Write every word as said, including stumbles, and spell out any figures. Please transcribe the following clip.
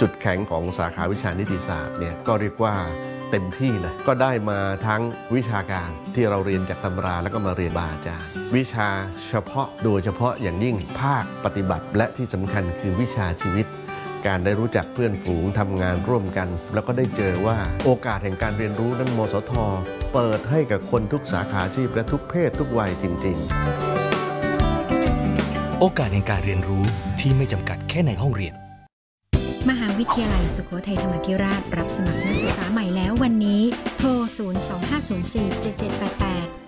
จุดแข็งของสาขาวิชานิติศาสตร์เนี่ยก็เรียกว่าเต็มที่เลยก็ได้มาทั้งวิชาการที่เราเรียนจากตำราแล้วก็มาเรียนบาอาจารย์วิชาเฉพาะโดยเฉพาะอย่างยิ่งภาคปฏิบัติและที่สำคัญคือวิชาชีวิตการได้รู้จักเพื่อนฝูงทำงานร่วมกันแล้วก็ได้เจอว่าโอกาสแห่งการเรียนรู้นั้นมสท.เปิดให้กับคนทุกสาขาอาชีพและทุกเพศทุกวัยจริงๆโอกาสแห่งการเรียนรู้ที่ไม่จำกัดแค่ในห้องเรียนมหาวิทยาลัยสุโขทัยธรรมาธิราชรับสมัครนักศึกษาใหม่แล้ววันนี้โทรศูนย์ สอง ห้า ศูนย์ สี่ เจ็ด เจ็ด แปด แปด